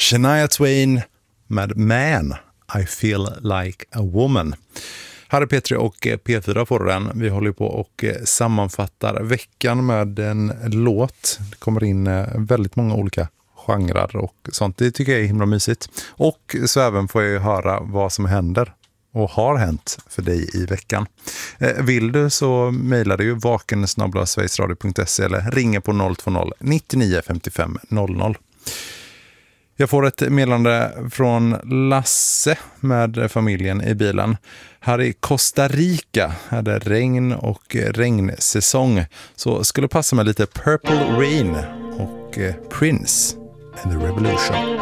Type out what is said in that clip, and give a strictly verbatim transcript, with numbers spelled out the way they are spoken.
Shania Twain med Man, I feel like a woman. Här är P tre och P fyra på den. Vi håller på och sammanfattar veckan med en låt. Det kommer in väldigt många olika genrer och sånt. Det tycker jag är himla mysigt. Och så även får jag höra vad som händer och har hänt för dig i veckan. Vill du så mejlar du ju vaken snabel-a sverigesradio punkt se eller ringer på noll två noll nittionio femtiofem noll noll. Jag får ett meddelande från Lasse med familjen i bilen. Här i Costa Rica är det regn och regnsäsong. Så skulle passa med lite Purple Rain och Prince and the Revolution.